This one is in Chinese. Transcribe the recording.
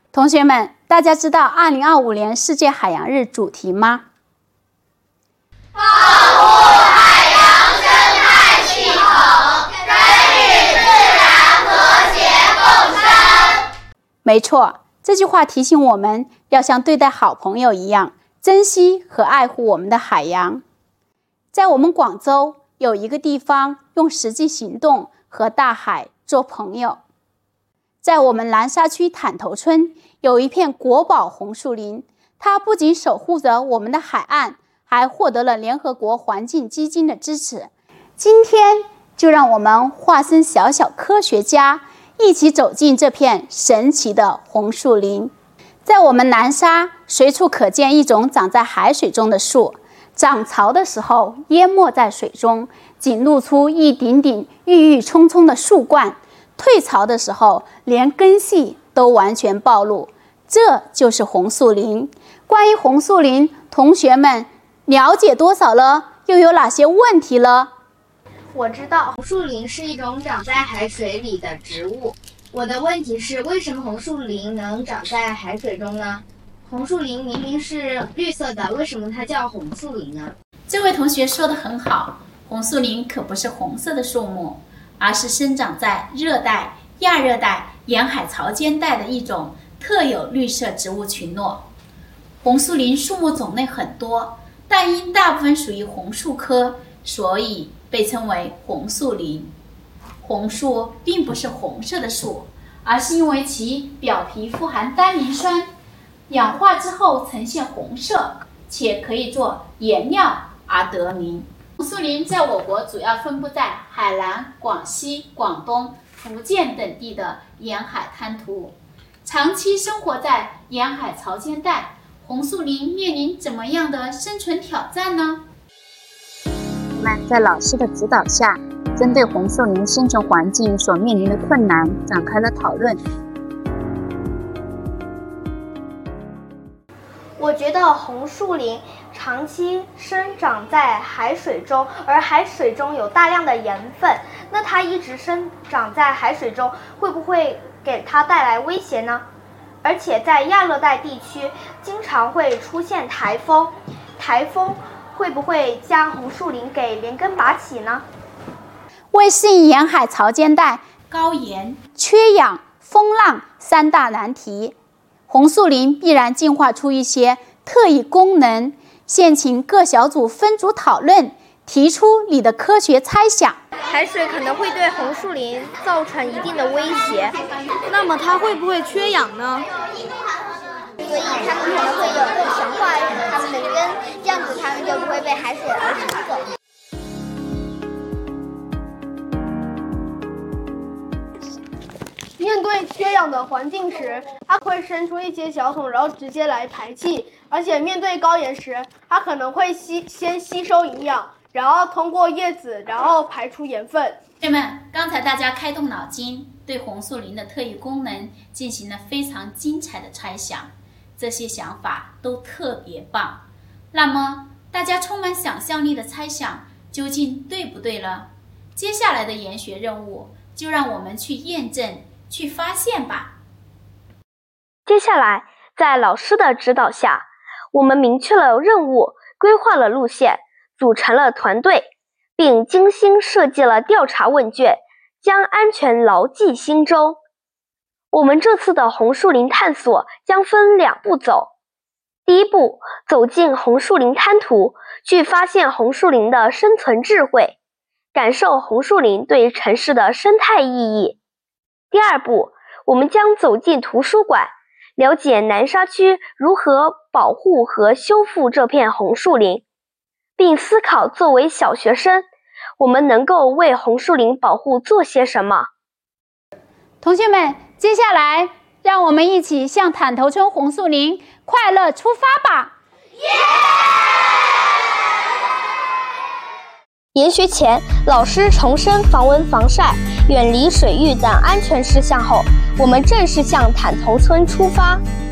同学们，大家知道2025年世界海洋日主题吗？ 保护海洋生态系统，人与自然和谐共生。 没错，这句话提醒我们要像对待好朋友一样，珍惜和爱护我们的海洋。在我们广州有一个地方用实际行动和大海做朋友。在我们南沙区坦头村有一片国宝红树林，它不仅守护着我们的海岸，还获得了联合国环境基金的支持。今天就让我们化身小小科学家，一起走进这片神奇的红树林。在我们南沙，随处可见一种长在海水中的树，涨潮的时候淹没在水中，仅露出一顶顶郁郁葱葱的树冠，退潮的时候连根系都完全暴露，这就是红树林。关于红树林，同学们了解多少了？又有哪些问题了？ 我知道红树林是一种长在海水里的植物。我的问题是，为什么红树林能长在海水中呢？红树林明明是绿色的，为什么它叫红树林呢？ 这位同学说得很好，红树林可不是红色的树木，而是生长在热带、亚热带、沿海潮间带的一种特有绿色植物群落。红树林树木种类很多，但因大部分属于红树科，所以被称为红树林。红树并不是红色的树，而是因为其表皮富含单宁酸，氧化之后呈现红色，且可以做颜料而得名。红树林在我国主要分布在海南、广西、广东、福建等地的沿海滩涂。长期生活在沿海潮间带，红树林面临怎么样的生存挑战呢？ 我们在老师的指导下，针对红树林生存环境所面临的困难展开了讨论。 我觉得红树林长期生长在海水中，而海水中有大量的盐分，那它一直生长在海水中，会不会给它带来威胁呢？而且在亚热带地区经常会出现台风，台风会不会将红树林给连根拔起呢？ 为适应沿海潮间带高盐、缺氧、风浪三大难题，红树林必然进化出一些特异功能。现请各小组分组讨论，提出你的科学猜想。 海水可能会对红树林造成一定的威胁， 那么它会不会缺氧呢？ 所以它们可能会有更强化它们的根，这样子它们就不会被海水而冲走。 面对缺氧的环境时，它会伸出一些小孔，然后直接来排气。而且面对高盐时，它可能会先吸收营养，然后通过叶子，然后排出盐分。 同学们，刚才大家开动脑筋，对红树林的特异功能进行了非常精彩的猜想，这些想法都特别棒。那么，大家充满想象力的猜想究竟对不对了？接下来的研学任务就让我们去验证、去发现吧。 接下来，在老师的指导下，我们明确了任务，规划了路线，组成了团队，并精心设计了调查问卷，将安全牢记心中。我们这次的红树林探索将分2步走。第一步，走进红树林滩涂，去发现红树林的生存智慧，感受红树林对城市的生态意义。第二步，我们将走进图书馆，了解南沙区如何保护和修复这片红树林，并思考作为小学生，我们能够为红树林保护做些什么。 同学们，接下来让我们一起向坦头村红树林快乐出发吧！ 研学前，老师重申防蚊防晒、远离水域等安全事项后，我们正式向坦头村出发。